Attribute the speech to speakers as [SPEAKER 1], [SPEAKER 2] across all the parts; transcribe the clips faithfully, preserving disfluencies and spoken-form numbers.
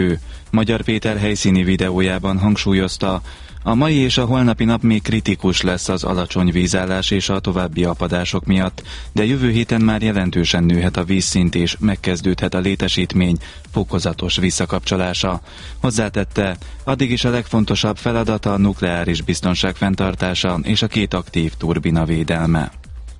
[SPEAKER 1] Magyar Péter helyszíni videójában hangsúlyozta, a mai és a holnapi nap még kritikus lesz az alacsony vízállás és a további apadások miatt, de jövő héten már jelentősen nőhet a vízszint és megkezdődhet a létesítmény fokozatos visszakapcsolása. Hozzátette, addig is a legfontosabb feladata a nukleáris biztonság fenntartása és a két aktív turbina védelme.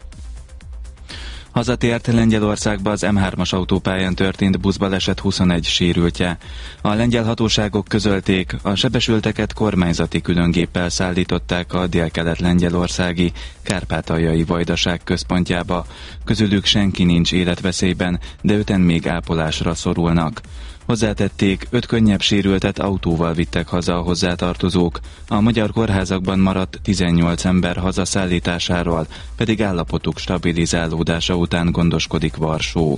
[SPEAKER 1] Hazatért Lengyelországba az em hármas autópályán történt buszbaleset huszonegy sérültje. A lengyel hatóságok közölték, a sebesülteket kormányzati különgéppel szállították a délkelet-lengyelországi Kárpátaljai Vajdaság központjába. Közülük senki nincs életveszélyben, de öten még ápolásra szorulnak. Hozzátették, öt könnyebb sérültet autóval vittek haza a hozzátartozók, a magyar kórházakban maradt tizennyolc ember hazaszállításáról, pedig állapotuk stabilizálódása után gondoskodik Varsó.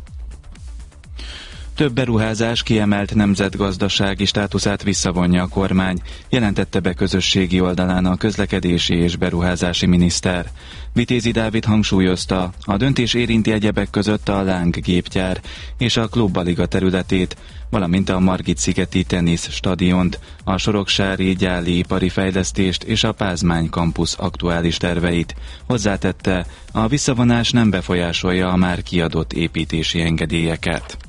[SPEAKER 1] Több beruházás kiemelt nemzetgazdasági státuszát visszavonja a kormány, jelentette be közösségi oldalán a közlekedési és beruházási miniszter. Vitézi Dávid hangsúlyozta, a döntés érinti egyebek között a Láng gépgyár és a Klubaliga területét, valamint a Margit-szigeti tenisz stadiont, a soroksári gyáli ipari fejlesztést és a Pázmány kampusz aktuális terveit. Hozzátette, a visszavonás nem befolyásolja a már kiadott építési engedélyeket.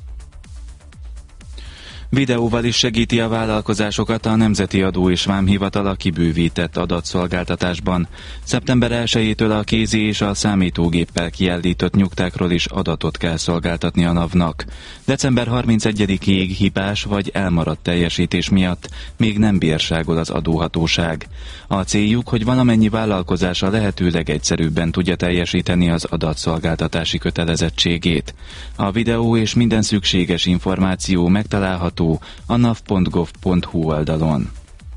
[SPEAKER 1] Videóval is segíti a vállalkozásokat a Nemzeti Adó és Vámhivatal a kibővített adatszolgáltatásban. szeptember elsejétől a kézi és a számítógéppel kiállított nyugtákról is adatot kell szolgáltatni a NAV-nak. december harmincegyedikéig hibás vagy elmaradt teljesítés miatt még nem bírságol az adóhatóság. A céljuk, hogy valamennyi vállalkozás a lehető legegyszerűbben tudja teljesíteni az adatszolgáltatási kötelezettségét. A videó és minden szükséges információ megtalálható a nav pont gov pont hu oldalon.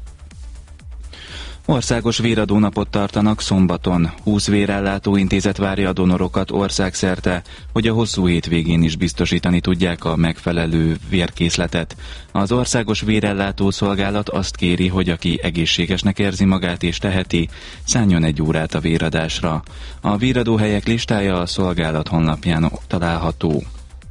[SPEAKER 1] Országos véradónapot tartanak szombaton. húsz vérellátó intézet várja a donorokat országszerte, hogy a hosszú hétvégén is biztosítani tudják a megfelelő vérkészletet. Az Országos Vérellátó Szolgálat azt kéri, hogy aki egészségesnek érzi magát és teheti, szálljon egy órát a véradásra. A véradóhelyek listája a szolgálat honlapján található.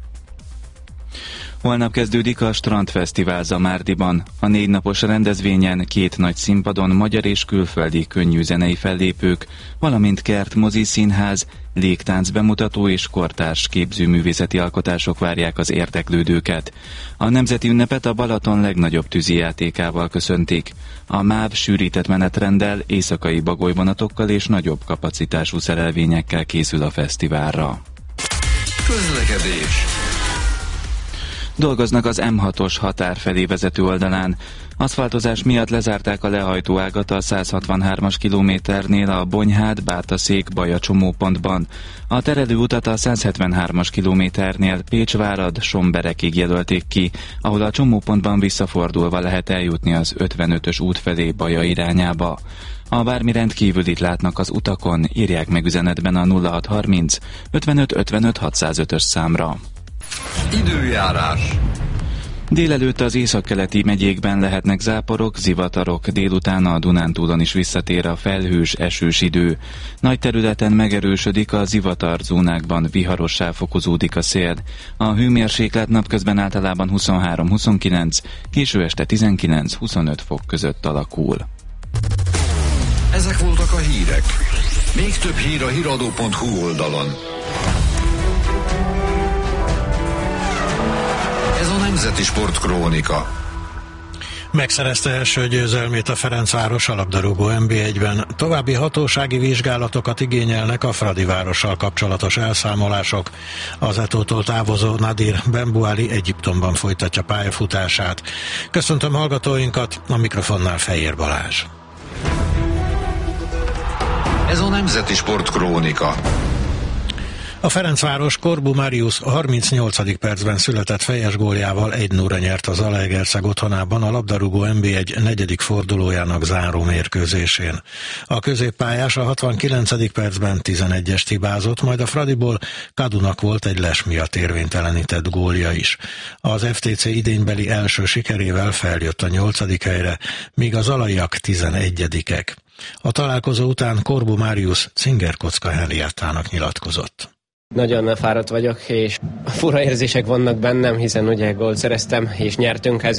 [SPEAKER 1] Holnap kezdődik a Strandfesztivál Zamárdiban. A négy napos rendezvényen két nagy színpadon magyar és külföldi könnyű zenei fellépők, valamint kert, mozi, színház, légtánc bemutató és kortárs képzőművészeti alkotások várják az érdeklődőket. A nemzeti ünnepet a Balaton legnagyobb tűzijátékával köszöntik. A MÁV sűrített menetrenddel, éjszakai bagolyvonatokkal és nagyobb kapacitású szerelvényekkel készül a fesztiválra.
[SPEAKER 2] Közlekedés.
[SPEAKER 1] Dolgoznak az em hatos határ felé vezető oldalán. Aszfaltozás miatt lezárták a lehajtóágat a száz hatvanhármas kilométernél a Bonyhád, Bártaszék, Baja csomópontban. A terelőutat a száz hetvenhármas kilométernél Pécsvárad, Somberekig jelölték ki, ahol a csomópontban visszafordulva lehet eljutni az ötvenötös út felé Baja irányába. Ha bármi rendkívülit látnak az utakon, írják meg üzenetben a nulla hat harminc ötvenöt ötvenöt hatszázötös számra.
[SPEAKER 2] Időjárás.
[SPEAKER 1] Délelőtt az északkeleti megyékben lehetnek záporok, zivatarok, délután a Dunántúlon is visszatér a felhős, esős idő. Nagy területen megerősödik a zivatarzónákban, viharossá fokozódik a szél. A hőmérséklet napközben általában huszonhárom-huszonkilenc, késő este tizenkilenc-huszonöt fok között alakul.
[SPEAKER 2] Ezek voltak a hírek. Még több hír a híradó pont hu oldalon. Ez a Nemzeti Sport Krónika.
[SPEAKER 3] Megszerezte első győzelmét a Ferencváros a labdarúgó en bé egyben. További hatósági vizsgálatokat igényelnek a Fradivárossal kapcsolatos elszámolások. Az Etótól távozó Nadir Benbuali Egyiptomban folytatja pályafutását. Köszöntöm hallgatóinkat, a mikrofonnál Fejér Balázs.
[SPEAKER 2] Ez a Nemzeti Sport Krónika.
[SPEAKER 3] A Ferencváros Korbu Marius a harmincnyolcadik percben született fejes góljával egy nulla nyert az Zalaegerszeg otthonában a labdarúgó en bé egy negyedik fordulójának záró mérkőzésén. A középpályás a hatvankilencedik percben tizenegyest hibázott, majd a Fradiból Kadunak volt egy les miatt érvénytelenített gólja is. Az ef té cé idénybeli első sikerével feljött a nyolcadik helyre, míg a zalaiak tizenegyedikek. A találkozó után Korbu Marius cingerkocka Henriettának nyilatkozott.
[SPEAKER 4] Nagyon fáradt vagyok, és fura érzések vannak bennem, hiszen ugye gólt szereztem, és nyertünk, ez